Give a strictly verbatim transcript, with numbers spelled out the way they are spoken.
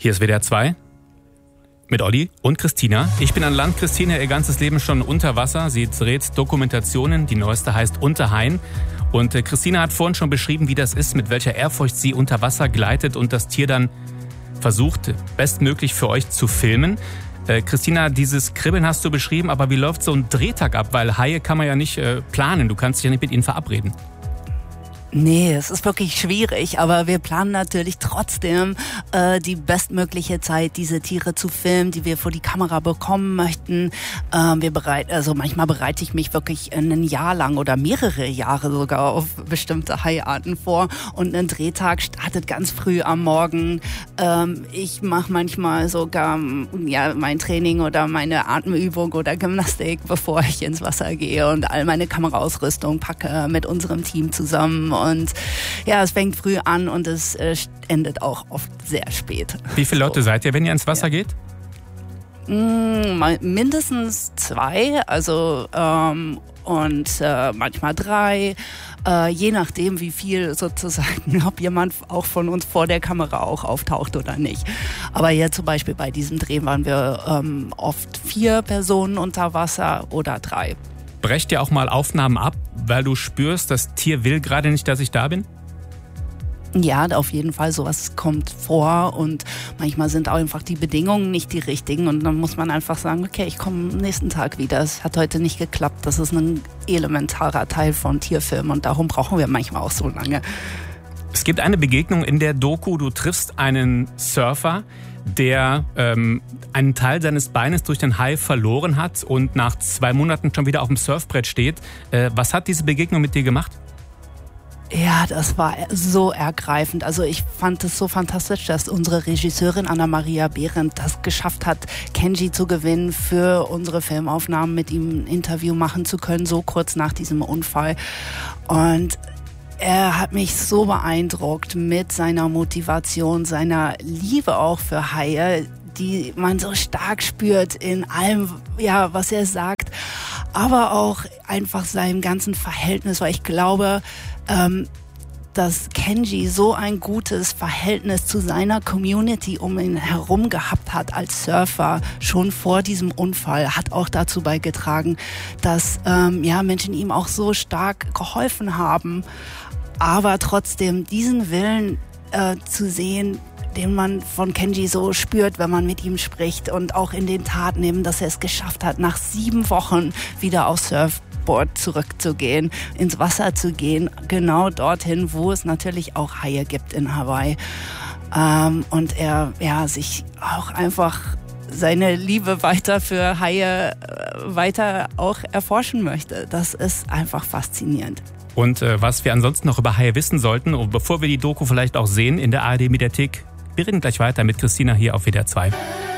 Hier ist W D R zwei mit Olli und Christina. Ich bin an Land, Christina ihr ganzes Leben schon unter Wasser. Sie dreht Dokumentationen, die neueste heißt Unterhain. Und äh, Christina hat vorhin schon beschrieben, wie das ist, mit welcher Ehrfurcht sie unter Wasser gleitet und das Tier dann versucht, bestmöglich für euch zu filmen. Äh, Christina, dieses Kribbeln hast du beschrieben, aber wie läuft so ein Drehtag ab? Weil Haie kann man ja nicht äh, planen, du kannst dich ja nicht mit ihnen verabreden. Nee, es ist wirklich schwierig, aber wir planen natürlich trotzdem äh, die bestmögliche Zeit, diese Tiere zu filmen, die wir vor die Kamera bekommen möchten. Ähm, wir bereit, also manchmal bereite ich mich wirklich ein Jahr lang oder mehrere Jahre sogar auf bestimmte Haiarten vor und ein Drehtag startet ganz früh am Morgen. Ähm, ich mache manchmal sogar ja mein Training oder meine Atemübung oder Gymnastik, bevor ich ins Wasser gehe und all meine Kameraausrüstung packe mit unserem Team zusammen. Und ja, es fängt früh an und es äh, endet auch oft sehr spät. Wie viele Leute so. seid ihr, wenn ihr ins Wasser ja. geht? Mm, mindestens zwei, also ähm, und äh, manchmal drei, äh, je nachdem wie viel sozusagen, ob jemand auch von uns vor der Kamera auch auftaucht oder nicht. Aber hier zum Beispiel bei diesem Dreh waren wir ähm, oft vier Personen unter Wasser oder drei. Brecht ihr auch mal Aufnahmen ab, weil du spürst, das Tier will gerade nicht, dass ich da bin? Ja, auf jeden Fall, sowas kommt vor und manchmal sind auch einfach die Bedingungen nicht die richtigen und dann muss man einfach sagen, okay, ich komme am nächsten Tag wieder, es hat heute nicht geklappt, das ist ein elementarer Teil von Tierfilm und darum brauchen wir manchmal auch so lange. Es gibt eine Begegnung in der Doku, du triffst einen Surfer, der ähm, einen Teil seines Beines durch den Hai verloren hat und nach zwei Monaten schon wieder auf dem Surfbrett steht. Äh, was hat diese Begegnung mit dir gemacht? Ja, das war so ergreifend. Also ich fand es so fantastisch, dass unsere Regisseurin Anna-Maria Behrendt das geschafft hat, Kenji zu gewinnen, für unsere Filmaufnahmen mit ihm ein Interview machen zu können, so kurz nach diesem Unfall. Und er hat mich so beeindruckt mit seiner Motivation, seiner Liebe auch für Haie, die man so stark spürt in allem, ja, was er sagt, aber auch einfach seinem ganzen Verhältnis, weil ich glaube, ähm, dass Kenji so ein gutes Verhältnis zu seiner Community um ihn herum gehabt hat als Surfer, schon vor diesem Unfall, hat auch dazu beigetragen, dass ähm, ja, Menschen ihm auch so stark geholfen haben. Aber trotzdem diesen Willen äh, zu sehen, den man von Kenji so spürt, wenn man mit ihm spricht und auch in den Taten eben, dass er es geschafft hat, nach sieben Wochen wieder aufs Surfboard zurückzugehen, ins Wasser zu gehen, genau dorthin, wo es natürlich auch Haie gibt in Hawaii. Ähm, und er ja sich auch einfach seine Liebe weiter für Haie äh, weiter auch erforschen möchte. Das ist einfach faszinierend. Und äh, was wir ansonsten noch über Haie wissen sollten, und bevor wir die Doku vielleicht auch sehen in der A R D-Mediathek, wir reden gleich weiter mit Christina hier auf W D R zwei.